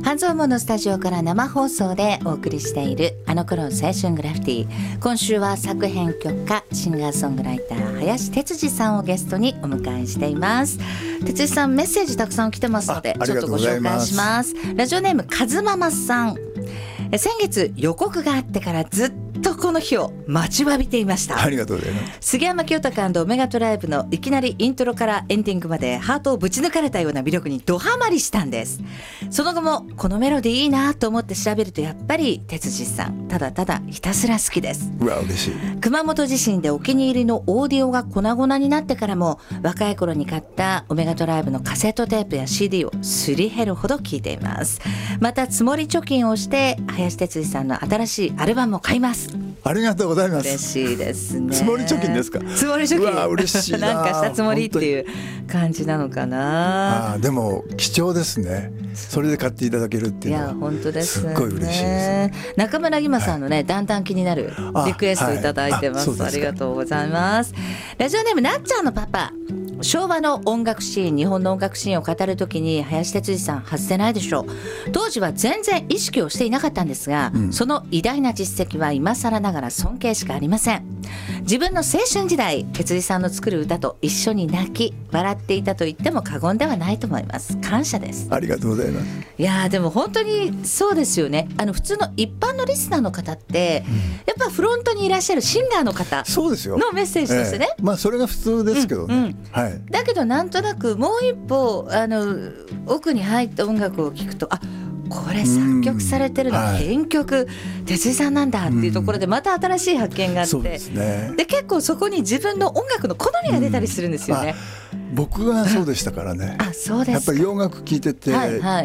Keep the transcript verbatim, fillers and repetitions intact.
半蔵門のスタジオから生放送でお送りしているあの頃の青春グラフィティ。今週は作編曲家シンガーソングライター林哲司さんをゲストにお迎えしています。哲司さん、メッセージたくさん来てますのでちょっとご紹介します。ラジオネームかずママさん。先月予告があってからずっとこの日を待ちわびていました。 ありがとうございます。 杉山清隆&オメガトライブのいきなりイントロからエンディングまでハートをぶち抜かれたような魅力にドハマりしたんです。その後もこのメロディーいいなと思って調べるとやっぱり哲司さんただただひたすら好きです。 うわ嬉しい。 熊本地震でお気に入りのオーディオが粉々になってからも若い頃に買ったオメガトライブのカセットテープや シーディー をすり減るほど聴いています。また積もり貯金をして林哲司さんの新しいアルバムを買います。 ありがとうございます。 嬉しいですね。 積もり貯金ですか。 積もり貯金。 うわ嬉しいな。 なんかしたつもりっていう感じなのかな。 あでも貴重ですね。それで買っていただけるっていうのは。 いや本当ですね。 すっごい嬉しいです。 中村ぎまさんのね、はい、だんだん気になるリクエストいただいてます。はい、あ, ありがとうございます。ラジオネームなっちゃんのパパ。昭和の音楽シーン、日本の音楽シーンを語るときに林哲司さん外せないでしょう。当時は全然意識をしていなかったんですが、うん、その偉大な実績は今更ながら尊敬しかありません。自分の青春時代、哲司さんの作る歌と一緒に泣き笑っていたと言っても過言ではないと思います。感謝です。 ありがとうございます。 いやでも本当にそうですよね。あの普通の一般のリスナーの方って、うん、やっぱフロントにいらっしゃるシンガーの方のメッセージとしてね、 えー、まあそれが普通ですけどね、うんうんはい、 だけどなんとなくもう一歩あの奥に入った音楽を聴くと、あこれ作曲されてるの編曲哲司さんなんだっていうところでまた新しい発見があって、 で, す、ね、で結構そこに自分の音楽の好みが出たりするんですよね。 僕がそうでしたからね。 あそうですか。 やっぱり洋楽聴いてて、はいはい